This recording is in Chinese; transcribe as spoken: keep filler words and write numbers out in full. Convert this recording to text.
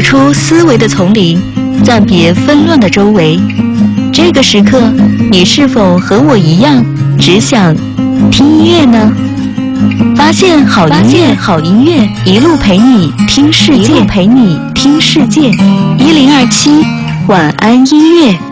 出思维的丛林，暂别纷乱的周围。这个时刻，你是否和我一样，只想听音乐呢？发现好音乐，好音乐，一路陪你听世界，一路陪你听世界。一零二七晚安音乐。